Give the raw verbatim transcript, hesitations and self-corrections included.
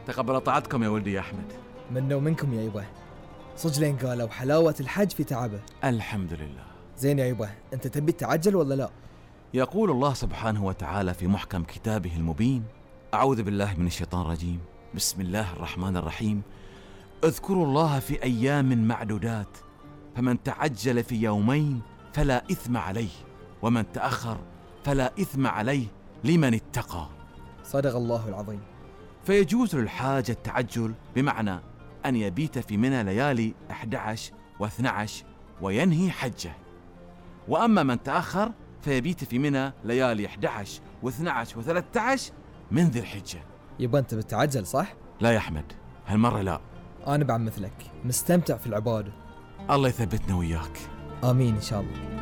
تقبل طاعتكم يا ولدي يا أحمد. منا ومنكم يا يبا. صجلين قالوا حلاوة الحج في تعبه. الحمد لله. زين يا يبا، أنت تبي تعجل ولا لا؟ يقول الله سبحانه وتعالى في محكم كتابه المبين: أعوذ بالله من الشيطان الرجيم، بسم الله الرحمن الرحيم. اذكروا الله في أيام معدودات، فمن تعجل في يومين فلا إثم عليه، ومن تأخر فلا إثم عليه لمن اتقى. صدق الله العظيم. فيجوز للحاج التعجل بمعنى أن يبيت في منى ليالي أحد عشر واثنى عشر وينهي حجه، وأما من تأخر فيبيت في منى ليالي أحد عشر واثنى عشر وثلاثة عشر من ذي الحجة. يبا أنت بتعجل صح؟ لا يا أحمد، هالمرة لا. أنا بعد مثلك مستمتع في العبادة. الله يثبتنا وياك. آمين إن شاء الله.